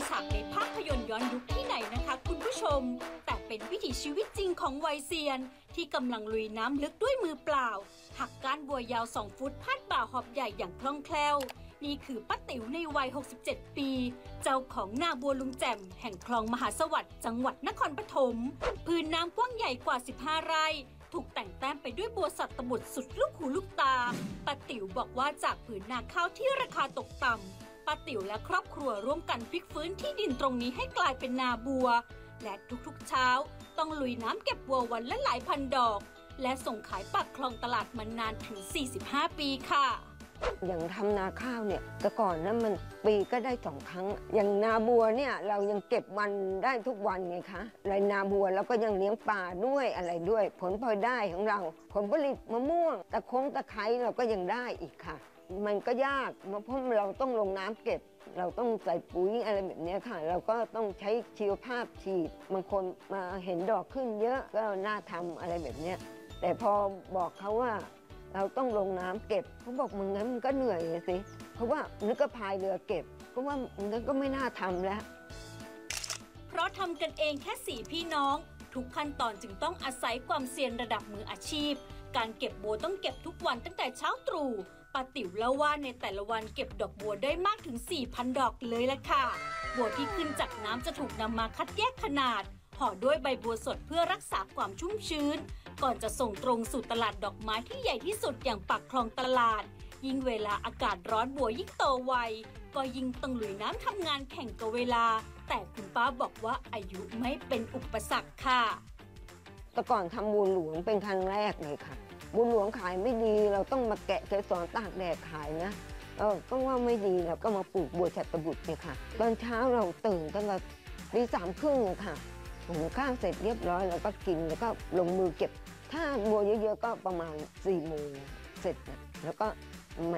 ฉากในภาพยนตร์ย้อนยุคที่ไหนนะคะคุณผู้ชมแต่เป็นวิถีชีวิตจริงของวัยเซียนที่กำลังลุยน้ำลึกด้วยมือเปล่าหักก้านบัวยาว2 ฟุตพาดบ่าหอบใหญ่อย่างคล่องแคล่วนี่คือป้าติ๋วในวัย67 ปีเจ้าของนาบัวลุงแจ่มแห่งคลองมหาสวัสดิ์จังหวัดนครปฐมพื้นน้ำกว้างใหญ่กว่า15 ไร่ถูกแต่งแต้มไปด้วยบัวสัตบุตรสุดลูกหูลูกตาป้าติ๋วบอกว่าจากผืนนาข้าวที่ราคาตกต่ำป้าติ๋วและครอบครัวร่วมกันพลิกฟื้นที่ดินตรงนี้ให้กลายเป็นนาบัวและทุกๆเช้าต้องลุยน้ำเก็บบัววันละหลายพันดอกและส่งขายปากคลองตลาดมานานถึง45 ปีค่ะอย่างทำนาข้าวเนี่ยแต่ก่อนนั้นมันปีก็ได้2 ครั้งอย่างนาบัวเนี่ยเรายังเก็บวันได้ทุกวันไงคะไรนาบัวแล้วก็ยังเลี้ยงปลาด้วยอะไรด้วยผลพลอยได้ของเราผลผลิตมะม่วงตะไคร้เราก็ยังได้อีกค่ะมันก็ยากเพราะเราต้องลงน้ำเก็บเราต้องใส่ปุ๋ยอะไรแบบนี้ค่ะเราก็ต้องใช้ชีวภาพฉีดบางคนมาเห็นดอกขึ้นเยอะก็น่าทำอะไรแบบนี้แต่พอบอกเขาว่าเราต้องลงน้ำเก็บเขาบอกมึงงั้นมันก็เหนื่อยสิเพราะว่านึกก็พายเรือเก็บก็ว่ามันก็ไม่น่าทำแล้วเพราะทำกันเองแค่4 พี่น้องทุกขั้นตอนจึงต้องอาศัยความเซียนระดับมืออาชีพการเก็บบัวต้องเก็บทุกวันตั้งแต่เช้าตรู่ป้าติ๋วเล่าว่าในแต่ละวันเก็บดอกบัวได้มากถึง 4,000 ดอกเลยล่ะค่ะบัวที่ขึ้นจากน้ำจะถูกนำมาคัดแยกขนาดห่อด้วยใบบัวสดเพื่อรักษาความชุ่มชื้นก่อนจะส่งตรงสู่ตลาดดอกไม้ที่ใหญ่ที่สุดอย่างปากคลองตลาดยิ่งเวลาอากาศร้อนบัวยิ่งโตไวก็ยิ่งต้องลุยน้ำทำงานแข่งกับเวลาแต่คุณป้าบอกว่าอายุไม่เป็นอุปสรรคค่ะแต่ก่อนทำบัวหลวงเป็นครั้งแรกเลยค่ะบัวหลวงขายไม่ดีเราต้องมาแกะเกสรตากแดดขายนะก็ว่าไม่ดีเราก็มาปลูกบัวฉัตรบุตรเนี่ยค่ะตอนเช้าเราตื่นตั้งแต่ตี 3:30ค่ะหุงข้าวเสร็จเรียบร้อยแล้วก็กินแล้วก็ลงมือเก็บถ้าบัวเยอะๆก็ประมาณ4 โมงเสร็จนะแล้วก็